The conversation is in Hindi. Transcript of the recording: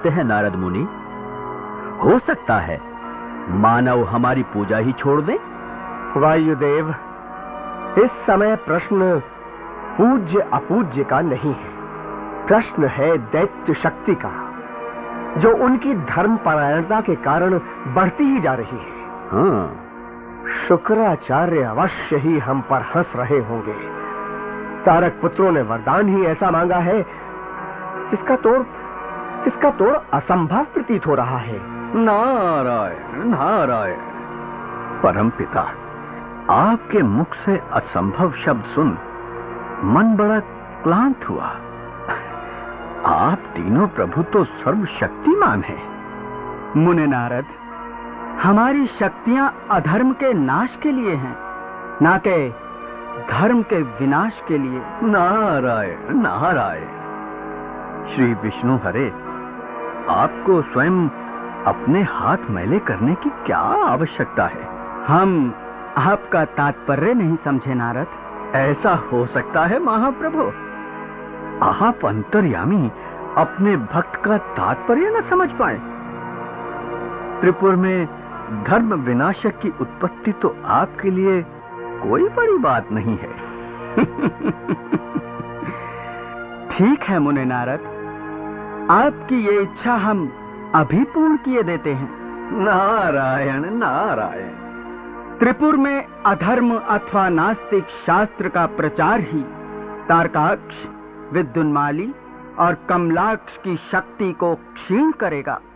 समझते हैं नारद मुनि? हो सकता है मानव हमारी पूजा ही छोड़ दे। वायुदेव, इस समय प्रश्न पूज्य अपूज्य का नहीं है। प्रश्न है दैत्य शक्ति का, जो उनकी धर्मपरायणता के कारण बढ़ती ही जा रही है। हाँ। शुक्राचार्य अवश्य ही हम पर हंस रहे होंगे। तारक पुत्रों ने वरदान ही ऐसा मांगा है जिसका तोड़ असंभव प्रतीत हो रहा है। नारायण नारायण। परमपिता, आपके मुख से असंभव शब्द सुन मन बड़ा क्लांत हुआ। आप तीनों प्रभु तो सर्वशक्तिमान हैं। मुने नारद, हमारी शक्तियां अधर्म के नाश के लिए हैं, ना कि धर्म के विनाश के लिए। नारायण नारायण। श्री विष्णु हरे, आपको स्वयं अपने हाथ मैले करने की क्या आवश्यकता है? हम आपका तात्पर्य नहीं समझे नारद। ऐसा हो सकता है महाप्रभु, आप अंतर्यामी अपने भक्त का तात्पर्य न समझ पाए। त्रिपुर में धर्म विनाशक की उत्पत्ति तो आपके लिए कोई बड़ी बात नहीं है। ठीक है मुने नारद, आपकी ये इच्छा हम अभी पूर्ण किए देते हैं। नारायण नारायण। त्रिपुर में अधर्म अथवा नास्तिक शास्त्र का प्रचार ही तारकाक्ष, विद्युन्माली और कमलाक्ष की शक्ति को क्षीण करेगा।